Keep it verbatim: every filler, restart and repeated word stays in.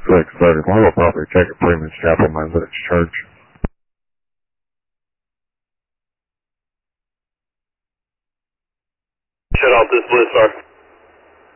six thirty, Marlow property check at Freeman's Chapel Methodist Church. Shut off this blue, sir.